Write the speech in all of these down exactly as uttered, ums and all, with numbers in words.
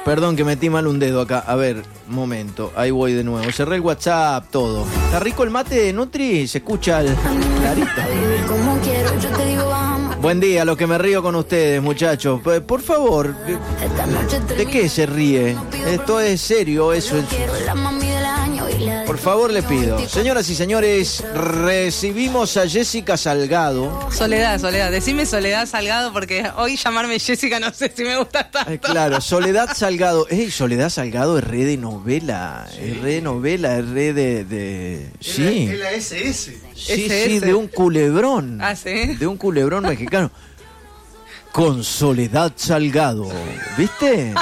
perdón que metí mal un dedo acá. A ver, momento, ahí voy de nuevo. Cerré el WhatsApp, todo. ¿Está rico el mate de Nutri? Se escucha el clarito. Buen día, lo que me río con ustedes, muchachos. Por favor, ¿de qué se ríe? Esto es serio, eso es... Por favor, le pido. Señoras y señores, recibimos a Jessica Salgado. Soledad, Soledad. Decime Soledad Salgado porque hoy llamarme Jessica no sé si me gusta tanto. Eh, claro, Soledad Salgado. Ey, Soledad Salgado es re de novela. Sí. Es re de novela, es re de... de... Sí. Es la S S. Sí, S S. sí, de un culebrón. Ah, ¿sí? De un culebrón mexicano. Con Soledad Salgado. ¿Viste?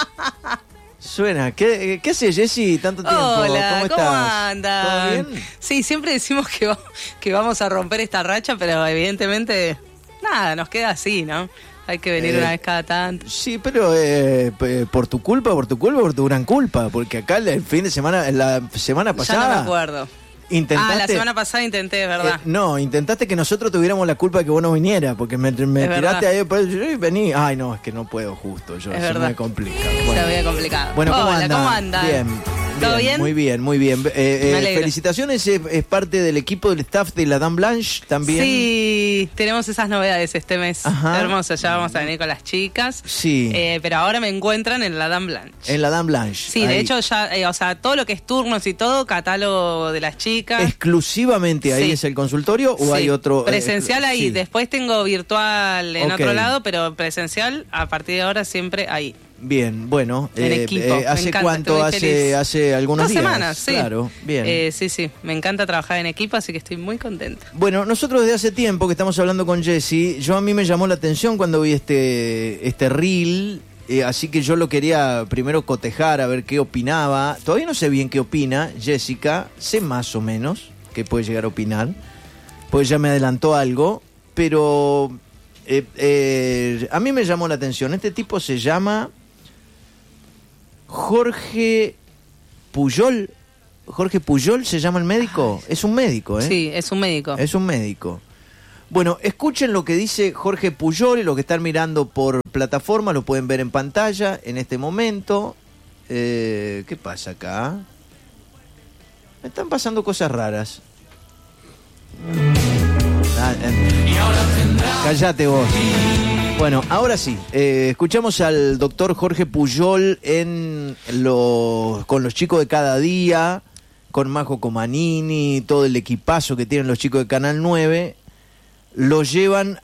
Suena. ¿Qué, qué hace, Jessy, tanto tiempo? Hola, ¿Cómo, ¿cómo estás? andan? ¿Todo bien? Sí, siempre decimos que, va, que vamos a romper esta racha, pero evidentemente, nada, nos queda así, ¿no? Hay que venir Eh, una vez cada tanto. Sí, pero eh, por tu culpa, por tu culpa, por tu gran culpa. Porque acá el fin de semana, la semana pasada... Ya no me acuerdo. Intentaste, ah, la semana pasada intenté, es verdad. Eh, no, intentaste que nosotros tuviéramos la culpa de que vos no vinieras, porque me, me Es tiraste verdad. ahí, pues, yo vení. Ay, no, es que no puedo justo, yo, Es se verdad. me complica. Se Bueno, había complicado. bueno ¿cómo Hola, andan? ¿cómo andan? Bien. ¿Todo bien? Muy bien, muy bien. Eh, eh, Me alegro. felicitaciones, es, es parte del equipo del staff de la Dame Blanche también. Sí, tenemos esas novedades este mes. Ajá. Hermoso, ya vamos a venir con las chicas. Sí. Eh, pero ahora me encuentran en la Dame Blanche. En la Dame Blanche. Sí, de ahí. hecho ya, eh, o sea, todo lo que es turnos y todo, catálogo de las chicas. ¿Exclusivamente ahí Sí. es el consultorio o Sí, hay otro? presencial eh, ahí, sí. después tengo virtual en Ok. otro lado, pero presencial a partir de ahora siempre ahí. Bien, bueno. En eh, equipo, eh, me ¿Hace encanta, cuánto? estoy Hace, feliz. hace algunos Dos días. semanas, sí. Claro, bien. Eh, sí, sí, me encanta trabajar en equipo, así que estoy muy contenta. Bueno, nosotros desde hace tiempo que estamos hablando con Jessy, yo a mí me llamó la atención cuando vi este, este reel, eh, así que yo lo quería primero cotejar a ver qué opinaba. Todavía no sé bien qué opina Jessica, sé más o menos qué puede llegar a opinar, pues ya me adelantó algo, pero eh, eh, a mí me llamó la atención. Este tipo se llama Jorge Pujol. Jorge Pujol se llama el médico. Es un médico, ¿eh? Sí, es un médico. Es un médico. Bueno, escuchen lo que dice Jorge Pujol y lo que están mirando por plataforma, lo pueden ver en pantalla en este momento. Eh, ¿Qué pasa acá? Me están pasando cosas raras. Ah, eh. Cállate vos. Bueno, ahora sí, eh, escuchamos al doctor Jorge Pujol en los, con los chicos de Cada Día, con Majo Comanini, todo el equipazo que tienen los chicos de Canal nueve, lo llevan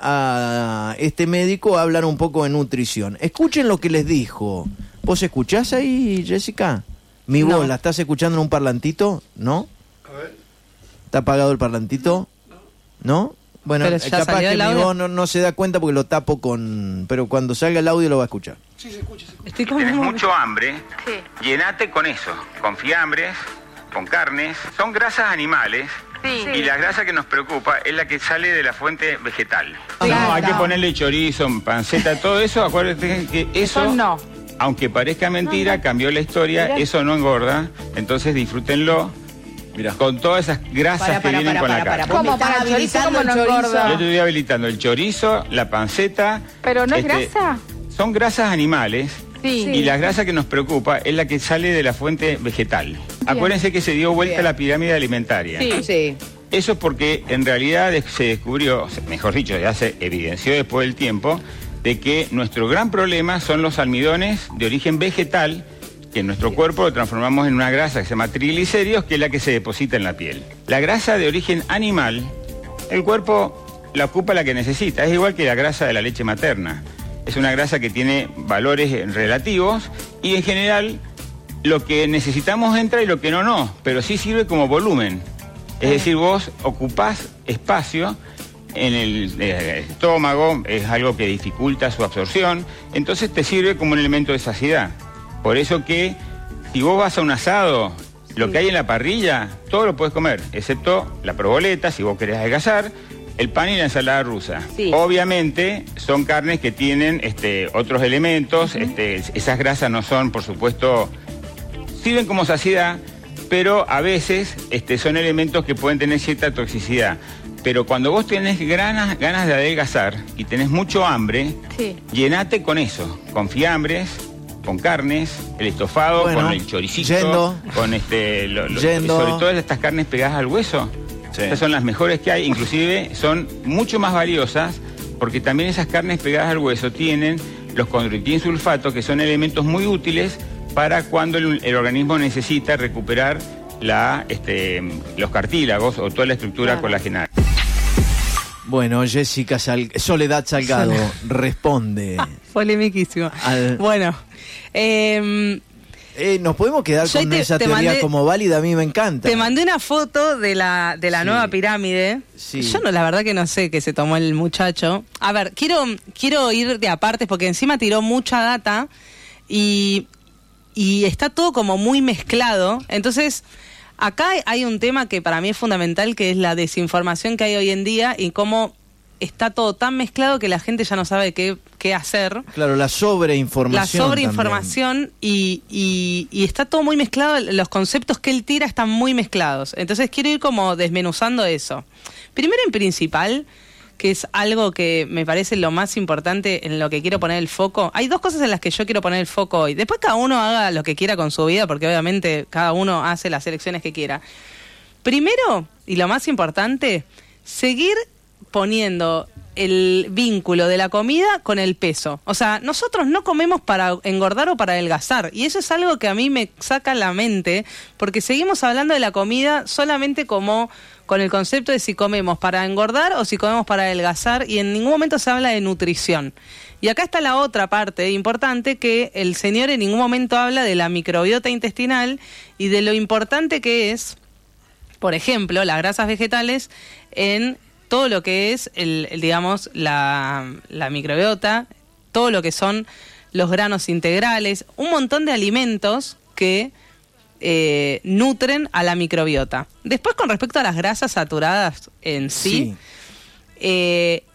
a este médico a hablar un poco de nutrición. Escuchen lo que les dijo. ¿Vos escuchás ahí, Jessica? Mi No. voz, ¿la estás escuchando en un parlantito? ¿No? A ver. ¿Está apagado el parlantito? ¿No? Bueno, Pero eh, ya capaz salió que el mi audio. voz no, no se da cuenta porque lo tapo con... Pero cuando salga el audio lo va a escuchar. Sí, se escucha, se escucha. Estoy Si como... tenés mucho hambre, llenate con eso, con fiambres, con carnes. Son grasas animales y la grasa que nos preocupa es la que sale de la fuente vegetal. No, hay que ponerle chorizo, panceta, todo eso. Acuérdate que eso, no. aunque parezca mentira, cambió la historia, eso no engorda. Entonces disfrútenlo. Mirá, con todas esas grasas Para, que para, vienen para, con para, la para. carne. ¿Cómo ¿Cómo para para el chorizo? habilitar ¿Cómo el no chorizo? engorda? Yo te estoy habilitando el chorizo, la panceta. ¿Pero no es este, grasa? Son grasas animales. Sí. Y la grasa que nos preocupa es la que sale de la fuente vegetal. Acuérdense que se dio vuelta Bien. la pirámide alimentaria. Sí. Sí. Eso es porque en realidad se descubrió, mejor dicho, ya se evidenció después del tiempo, de que nuestro gran problema son los almidones de origen vegetal, que en nuestro cuerpo lo transformamos en una grasa que se llama triglicéridos, que es la que se deposita en la piel. La grasa de origen animal, el cuerpo la ocupa la que necesita, es igual que la grasa de la leche materna. Es una grasa que tiene valores relativos y en general lo que necesitamos entra y lo que no, no, pero sí sirve como volumen. Es decir, vos ocupás espacio en el, eh, estómago, es algo que dificulta su absorción, entonces te sirve como un elemento de saciedad. Por eso que si vos vas a un asado, lo que hay en la parrilla, todo lo puedes comer, excepto la proboleta, si vos querés adelgazar, el pan y la ensalada rusa. Sí. Obviamente son carnes que tienen este, otros elementos, uh-huh. este, esas grasas no son, por supuesto, sirven como saciedad, pero a veces este, son elementos que pueden tener cierta toxicidad. Pero cuando vos tenés ganas, ganas de adelgazar y tenés mucho hambre, Sí. llenate con eso, con fiambres, con carnes, el estofado, bueno, con el choricito, yendo, con este, lo, lo, yendo. sobre todo estas carnes pegadas al hueso. Sí. Estas son las mejores que hay, inclusive son mucho más valiosas porque también esas carnes pegadas al hueso tienen los condroitinsulfatos, que son elementos muy útiles para cuando el, el organismo necesita recuperar la, este, los cartílagos o toda la estructura claro. colagenal. Bueno, Jessica Sal... Soledad Salgado responde. Ah, polemiquísimo. Al... Bueno, eh, eh, nos podemos quedar con te, esa te teoría mandé, como válida, a mí me encanta. Te mandé una foto de la, de la sí. nueva pirámide. Sí. Yo no, la verdad que no sé qué se tomó el muchacho. A ver, quiero, quiero ir de apartes porque encima tiró mucha data y, y está todo como muy mezclado. Entonces... Acá hay un tema que para mí es fundamental, que es la desinformación que hay hoy en día y cómo está todo tan mezclado que la gente ya no sabe qué, qué hacer. Claro, la sobreinformación. La sobreinformación y, y, y está todo muy mezclado, los conceptos que él tira están muy mezclados. Entonces quiero ir como desmenuzando eso. Primero en principal, que es algo que me parece lo más importante en lo que quiero poner el foco. Hay dos cosas en las que yo quiero poner el foco hoy. Después cada uno haga lo que quiera con su vida, porque obviamente cada uno hace las elecciones que quiera. Primero, y lo más importante, seguir poniendo el vínculo de la comida con el peso. O sea, nosotros no comemos para engordar o para adelgazar, y eso es algo que a mí me saca la mente, porque seguimos hablando de la comida solamente como con el concepto de si comemos para engordar o si comemos para adelgazar, y en ningún momento se habla de nutrición. Y acá está la otra parte importante, que el señor en ningún momento habla de la microbiota intestinal y de lo importante que es, por ejemplo, las grasas vegetales en todo lo que es, el, el digamos, la, la microbiota, todo lo que son los granos integrales, un montón de alimentos que eh, nutren a la microbiota. Después, con respecto a las grasas saturadas en sí, sí. Eh,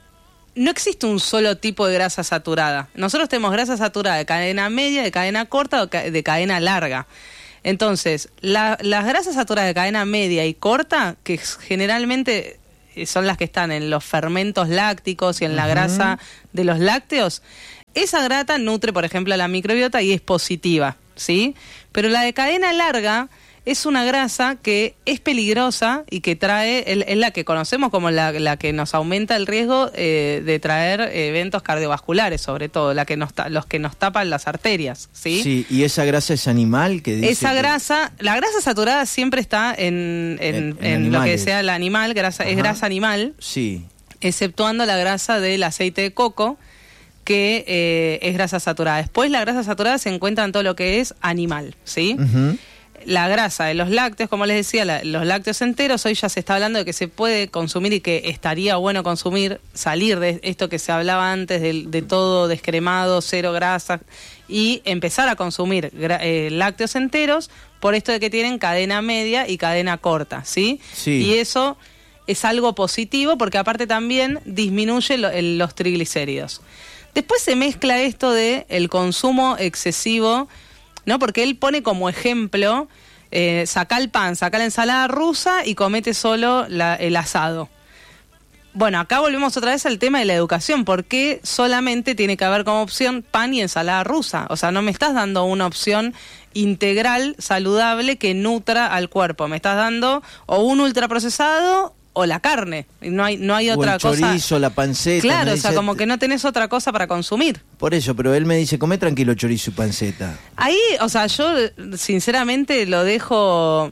no existe un solo tipo de grasa saturada. Nosotros tenemos grasa saturada de cadena media, de cadena corta o de cadena larga. Entonces, la, las grasas saturadas de cadena media y corta, que generalmente son las que están en los fermentos lácticos y en la uh-huh. grasa de los lácteos, esa grasa nutre, por ejemplo, a la microbiota y es positiva, ¿sí? Pero la de cadena larga es una grasa que es peligrosa y que trae, es la que conocemos como la, la que nos aumenta el riesgo eh, de traer eventos cardiovasculares, sobre todo, la que nos los que nos tapan las arterias, ¿sí? Sí, y esa grasa es animal, que dice esa que... grasa, la grasa saturada siempre está en, en, en, en, en lo que sea el animal, grasa, es grasa animal, sí, exceptuando la grasa del aceite de coco, que eh, es grasa saturada. Después la grasa saturada se encuentra en todo lo que es animal, ¿sí? Uh-huh. La grasa de los lácteos, como les decía, la, los lácteos enteros, hoy ya se está hablando de que se puede consumir y que estaría bueno consumir, salir de esto que se hablaba antes de, de todo descremado, cero grasa, y empezar a consumir eh, lácteos enteros por esto de que tienen cadena media y cadena corta, ¿sí? Sí. Y eso es algo positivo porque aparte también disminuye lo, el, los triglicéridos. Después se mezcla esto de el consumo excesivo, ¿no? Porque él pone como ejemplo, eh, saca el pan, saca la ensalada rusa y comete solo la, el asado. Bueno, acá volvemos otra vez al tema de la educación. ¿Por qué solamente tiene que haber como opción pan y ensalada rusa? O sea, no me estás dando una opción integral, saludable, que nutra al cuerpo. Me estás dando o un ultraprocesado o la carne, no hay no hay otra cosa. O el chorizo, cosa. La panceta. Claro, o dice, sea, como que no tenés otra cosa para consumir. Por eso, pero él me dice, come tranquilo chorizo y panceta. Ahí, o sea, yo sinceramente lo dejo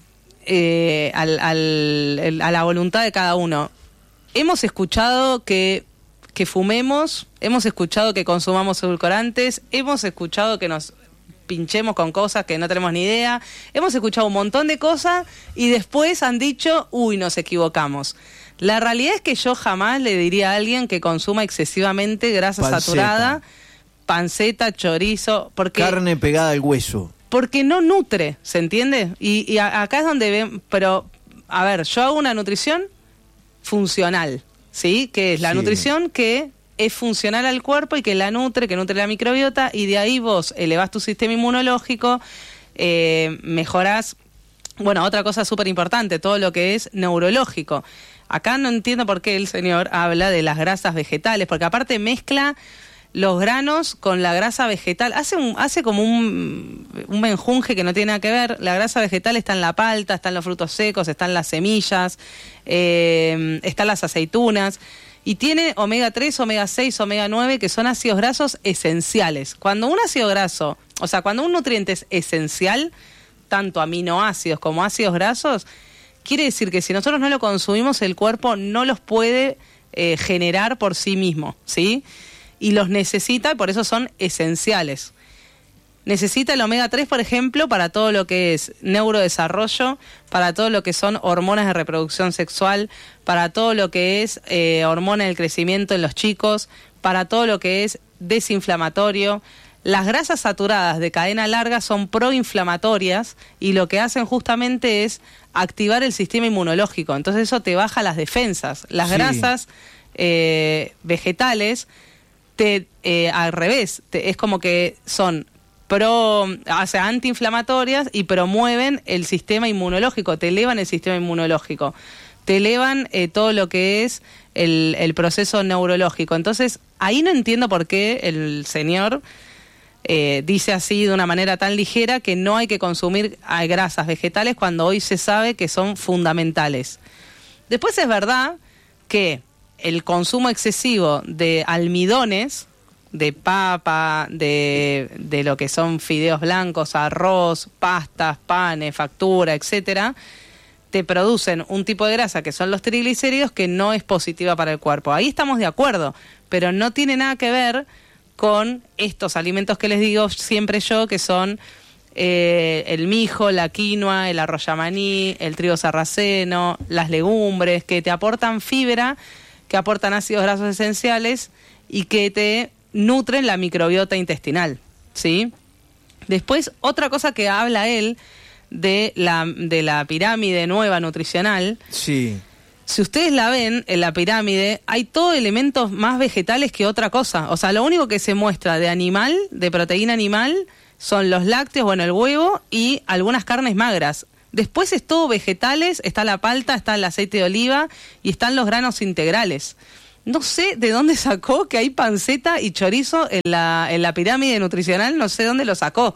eh, al, al, a la voluntad de cada uno. Hemos escuchado que, que fumemos, hemos escuchado que consumamos edulcorantes, hemos escuchado que nos pinchemos con cosas que no tenemos ni idea, hemos escuchado un montón de cosas y después han dicho, uy, nos equivocamos. La realidad es que yo jamás le diría a alguien que consuma excesivamente grasa panceta. saturada, panceta, chorizo, porque carne pegada al hueso. Porque no nutre, ¿se entiende? Y, y a, acá es donde ven, pero, a ver, yo hago una nutrición funcional, ¿sí? Que es la sí. nutrición que es funcional al cuerpo y que la nutre, que nutre la microbiota, y de ahí vos elevás tu sistema inmunológico, eh, mejorás, bueno, otra cosa súper importante, todo lo que es neurológico. Acá no entiendo por qué el señor habla de las grasas vegetales, porque aparte mezcla los granos con la grasa vegetal. Hace un, hace como un, un menjunje que no tiene nada que ver. La grasa vegetal está en la palta, está en los frutos secos, está en las semillas, eh, están las aceitunas. Y tiene omega tres, omega seis, omega nueve, que son ácidos grasos esenciales. Cuando un ácido graso, o sea, cuando un nutriente es esencial, tanto aminoácidos como ácidos grasos, quiere decir que si nosotros no lo consumimos, el cuerpo no los puede eh, generar por sí mismo, ¿sí? Y los necesita, y por eso son esenciales. Necesita el omega tres, por ejemplo, para todo lo que es neurodesarrollo, para todo lo que son hormonas de reproducción sexual, para todo lo que es eh, hormona del crecimiento en los chicos, para todo lo que es desinflamatorio. Las grasas saturadas de cadena larga son proinflamatorias y lo que hacen justamente es activar el sistema inmunológico. Entonces eso te baja las defensas. Las sí. grasas eh, vegetales, te eh, al revés, te, es como que son pro, o sea, antiinflamatorias y promueven el sistema inmunológico, te elevan el sistema inmunológico, te elevan eh, todo lo que es el, el proceso neurológico. Entonces, ahí no entiendo por qué el señor eh, dice así de una manera tan ligera que no hay que consumir grasas vegetales cuando hoy se sabe que son fundamentales. Después es verdad que el consumo excesivo de almidones, de papa, de, de lo que son fideos blancos, arroz, pastas, panes, factura, etcétera, te producen un tipo de grasa que son los triglicéridos que no es positiva para el cuerpo. Ahí estamos de acuerdo, pero no tiene nada que ver con estos alimentos que les digo siempre yo, que son eh, el mijo, la quinoa, el arroz yamaní, el trigo sarraceno, las legumbres, que te aportan fibra, que aportan ácidos grasos esenciales y que te nutren la microbiota intestinal, ¿sí? Después, otra cosa que habla él de la, de la pirámide nueva nutricional. Sí. Si ustedes la ven, en la pirámide hay todo elementos más vegetales que otra cosa. O sea, lo único que se muestra de animal, de proteína animal, son los lácteos, bueno, el huevo y algunas carnes magras. Después es todo vegetales, está la palta, está el aceite de oliva y están los granos integrales. No sé de dónde sacó que hay panceta y chorizo en la, en la pirámide nutricional, no sé dónde lo sacó.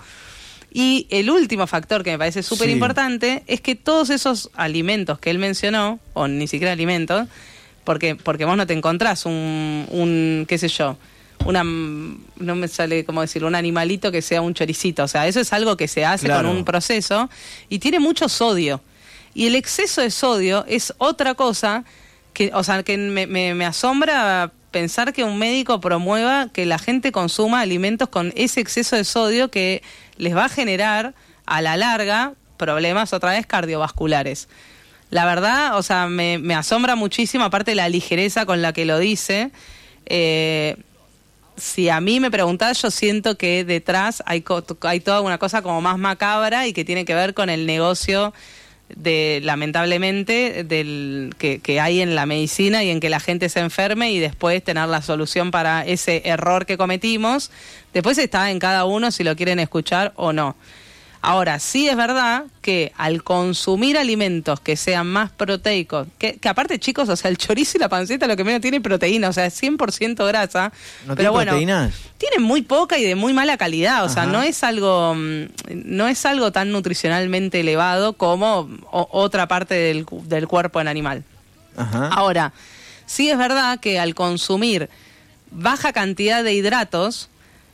Y el último factor que me parece súper importante sí. es que todos esos alimentos que él mencionó, o ni siquiera alimentos, porque porque vos no te encontrás un, un qué sé yo, una, no me sale cómo decirlo, un animalito que sea un choricito, o sea, eso es algo que se hace claro. con un proceso y tiene mucho sodio. Y el exceso de sodio es otra cosa que, o sea, que me, me, me asombra pensar que un médico promueva que la gente consuma alimentos con ese exceso de sodio que les va a generar a la larga problemas otra vez cardiovasculares. La verdad, o sea, me, me asombra muchísimo, aparte la ligereza con la que lo dice. Eh, si a mí me preguntás, yo siento que detrás hay, co- hay toda una cosa como más macabra y que tiene que ver con el negocio de lamentablemente del que, que hay en la medicina y en que la gente se enferme y después tener la solución para ese error que cometimos. Después está en cada uno si lo quieren escuchar o no. Ahora, sí es verdad que al consumir alimentos que sean más proteicos, que, que aparte, chicos, o sea, el chorizo y la panceta lo que menos tiene proteína, o sea, es cien por ciento grasa. ¿No pero tiene bueno, proteínas? Tiene muy poca y de muy mala calidad, o Ajá. sea, no es algo no es algo tan nutricionalmente elevado como o, otra parte del, del cuerpo en animal. Ajá. Ahora, sí es verdad que al consumir baja cantidad de hidratos,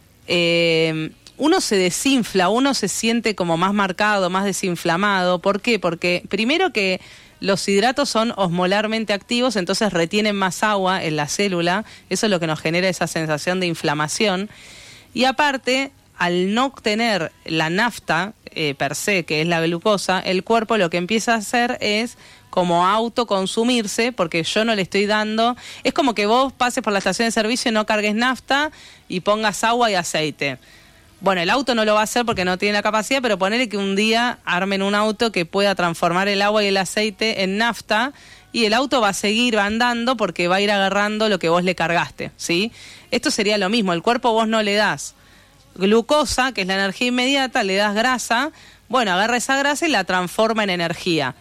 eh, uno se desinfla, uno se siente como más marcado, más desinflamado. ¿Por qué? Porque primero que los hidratos son osmolarmente activos, entonces retienen más agua en la célula, eso es lo que nos genera esa sensación de inflamación. Y aparte, al no tener la nafta eh, per se, que es la glucosa, el cuerpo lo que empieza a hacer es como autoconsumirse, porque yo no le estoy dando... Es como que vos pases por la estación de servicio y no cargues nafta y pongas agua y aceite. Bueno, el auto no lo va a hacer porque no tiene la capacidad, pero ponele que un día armen un auto que pueda transformar el agua y el aceite en nafta y el auto va a seguir andando porque va a ir agarrando lo que vos le cargaste, ¿sí? Esto sería lo mismo, el cuerpo vos no le das glucosa, que es la energía inmediata, le das grasa, bueno, agarra esa grasa y la transforma en energía.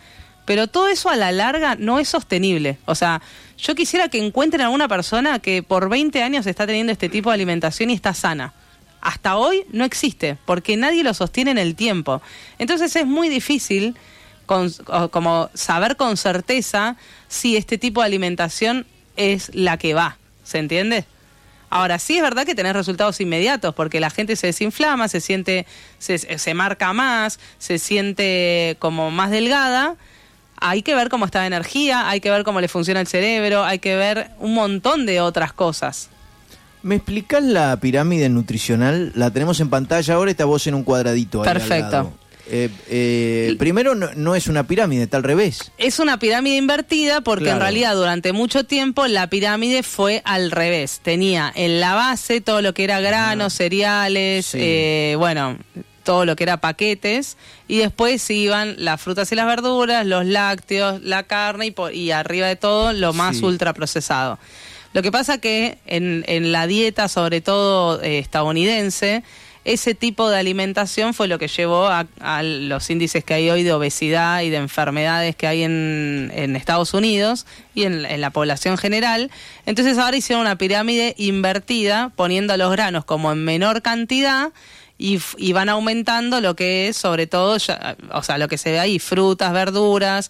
pero todo eso a la larga no es sostenible. O sea, yo quisiera que encuentren a una persona que por veinte años está teniendo este tipo de alimentación y está sana. Hasta hoy no existe, porque nadie lo sostiene en el tiempo. Entonces es muy difícil con, como saber con certeza si este tipo de alimentación es la que va, ¿se entiende? Ahora, sí es verdad que tenés resultados inmediatos, porque la gente se desinflama, se siente, se, se marca más, se siente como más delgada. Hay que ver cómo está la energía, hay que ver cómo le funciona el cerebro, hay que ver un montón de otras cosas. ¿Me explicás la pirámide nutricional? La tenemos en pantalla ahora, está vos en un cuadradito ahí. Perfecto. Al lado. Eh, eh, primero, no, no es una pirámide, está al revés. Es una pirámide invertida porque claro, en realidad durante mucho tiempo la pirámide fue al revés. Tenía en la base todo lo que era granos, ah, cereales, sí. eh, bueno, todo lo que era paquetes, y después iban las frutas y las verduras, los lácteos, la carne y, por, y arriba de todo lo más sí. ultraprocesado. Lo que pasa que en, en la dieta, sobre todo eh, estadounidense, ese tipo de alimentación fue lo que llevó a, a los índices que hay hoy de obesidad y de enfermedades que hay en, en Estados Unidos y en, en la población general. Entonces ahora hicieron una pirámide invertida, poniendo los granos como en menor cantidad y, y van aumentando lo que es, sobre todo, ya, o sea, lo que se ve ahí, frutas, verduras,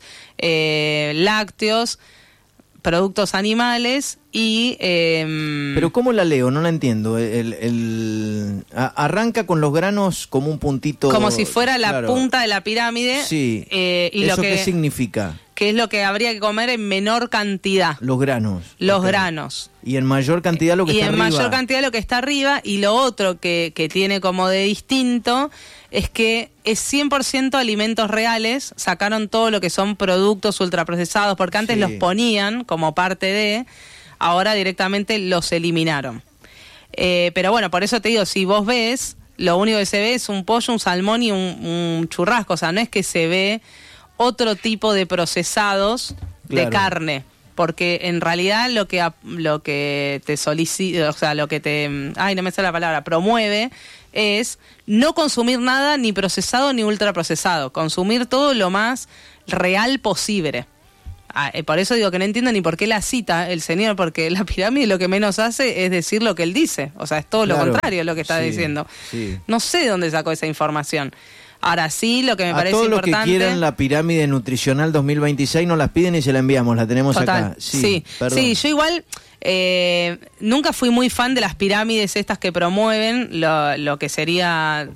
eh, lácteos, productos animales y... Eh, Pero ¿cómo la leo? No la entiendo. El, el, a, arranca con los granos como un puntito... Como si fuera la claro. punta de la pirámide. Sí. Eh, y ¿Eso lo que, qué significa? Que es lo que habría que comer en menor cantidad. Los granos. Los okay. granos. Y en mayor cantidad lo que y está en arriba. mayor cantidad lo que está arriba. Y lo otro que, que tiene como de distinto es que es cien por ciento alimentos reales. Sacaron todo lo que son productos ultraprocesados, porque antes sí. los ponían como parte de, ahora directamente los eliminaron. Eh, pero bueno, por eso te digo, si vos ves, lo único que se ve es un pollo, un salmón y un, un churrasco. O sea, no es que se ve otro tipo de procesados claro. de carne, porque en realidad lo que lo que te solicita, o sea, lo que te, ay, no me sale la palabra, promueve es no consumir nada ni procesado ni ultraprocesado, consumir todo lo más real posible. Ah, eh, por eso digo que no entiendo ni por qué la cita el señor, porque la pirámide lo que menos hace es decir lo que él dice, o sea, es todo claro. lo contrario lo que está sí, diciendo. Sí. No sé de dónde sacó esa información. Ahora sí, lo que me a parece todos importante... los que quieran la pirámide nutricional dos mil veintiséis nos las piden y se la enviamos, la tenemos Total. acá. Sí, sí, sí, yo igual eh, nunca fui muy fan de las pirámides estas que promueven lo, lo que sería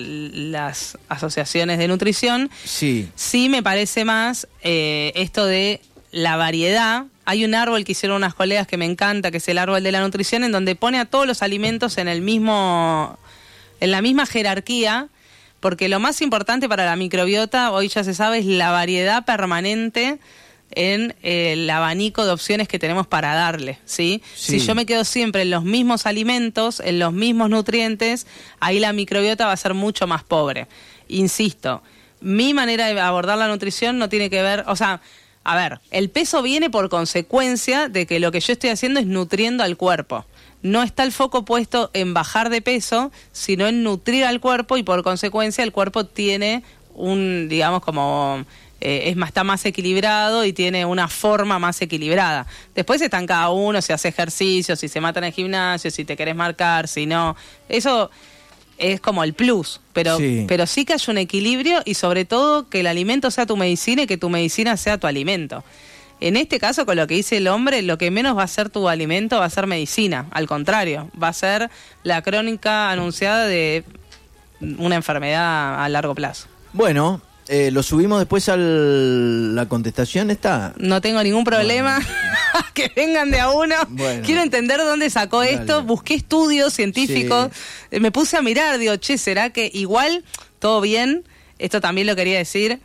las asociaciones de nutrición. Sí. Sí me parece más eh, esto de la variedad. Hay un árbol que hicieron unas colegas que me encanta, que es el árbol de la nutrición, en donde pone a todos los alimentos en el mismo, en la misma jerarquía. Porque lo más importante para la microbiota, hoy ya se sabe, es la variedad permanente en eh, el abanico de opciones que tenemos para darle, ¿sí? Sí. Si yo me quedo siempre en los mismos alimentos, en los mismos nutrientes, ahí la microbiota va a ser mucho más pobre. Insisto, mi manera de abordar la nutrición no tiene que ver, o sea, a ver, el peso viene por consecuencia de que lo que yo estoy haciendo es nutriendo al cuerpo. No está el foco puesto en bajar de peso, sino en nutrir al cuerpo y por consecuencia el cuerpo tiene un, digamos, como eh, es más, está más equilibrado y tiene una forma más equilibrada. Después está en cada uno, si hace ejercicio, si se mata en el gimnasio, si te querés marcar, si no. Eso es como el plus, pero sí. pero sí que haya un equilibrio y sobre todo que el alimento sea tu medicina y que tu medicina sea tu alimento. En este caso, con lo que dice el hombre, lo que menos va a ser tu alimento va a ser medicina. Al contrario, va a ser la crónica anunciada de una enfermedad a largo plazo. Bueno, eh, lo subimos después a la contestación, ¿está? No tengo ningún problema. Bueno. Que vengan de a uno. Bueno. Quiero entender dónde sacó Dale. esto. Busqué estudios científicos. Sí. Me puse a mirar, digo, che, ¿será que igual todo bien? Esto también lo quería decir.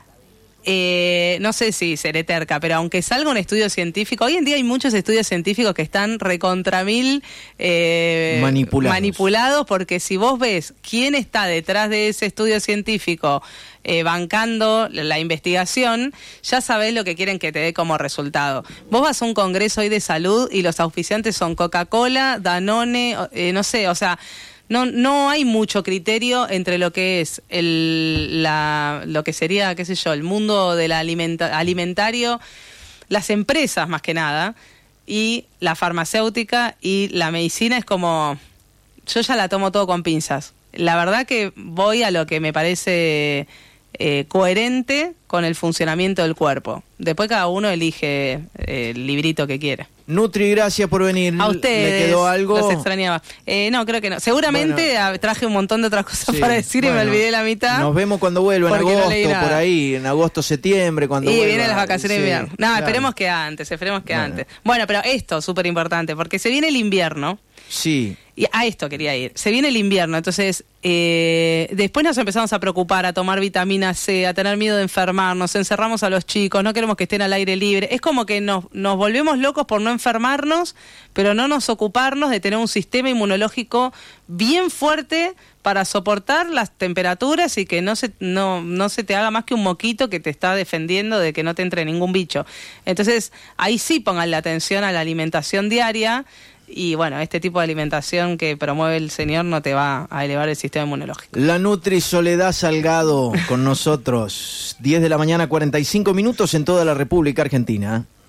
Eh, no sé si seré terca, pero aunque salga un estudio científico, hoy en día hay muchos estudios científicos que están recontra mil eh, manipulados. manipulados, porque si vos ves quién está detrás de ese estudio científico eh, bancando la investigación, ya sabés lo que quieren que te dé como resultado. Vos vas a un congreso hoy de salud y los auspiciantes son Coca-Cola, Danone, eh, no sé, o sea... no no hay mucho criterio entre lo que es el la lo que sería, qué sé yo, el mundo del alimenta, alimentario, las empresas más que nada, y la farmacéutica y la medicina. Es como, yo ya la tomo todo con pinzas. La verdad que voy a lo que me parece eh, coherente con el funcionamiento del cuerpo. Después cada uno elige eh, el librito que quiere. Nutri, gracias por venir. A ustedes. ¿Le quedó algo? Los extrañaba. Eh, no, creo que no. Seguramente bueno, traje un montón de otras cosas sí, para decir bueno, y me olvidé la mitad. Nos vemos cuando vuelva, en agosto, no por ahí, en agosto, septiembre, cuando y vuelva. Y vienen las vacaciones de sí, invierno. No, claro. esperemos que antes, esperemos que bueno. antes. Bueno, pero esto es súper importante, porque se viene el invierno. Sí. Y a esto quería ir. Se viene el invierno, entonces eh, después nos empezamos a preocupar, a tomar vitamina C, a tener miedo de enfermarnos, encerramos a los chicos, no queremos que estén al aire libre. Es como que nos, nos volvemos locos por no enfermarnos, pero no nos ocuparnos de tener un sistema inmunológico bien fuerte para soportar las temperaturas y que no se, no, no se te haga más que un moquito que te está defendiendo de que no te entre ningún bicho. Entonces ahí sí pongan la atención a la alimentación diaria. Y bueno, este tipo de alimentación que promueve el señor no te va a elevar el sistema inmunológico. La Nutri Soledad Salgado con nosotros. diez de la mañana, cuarenta y cinco minutos en toda la República Argentina.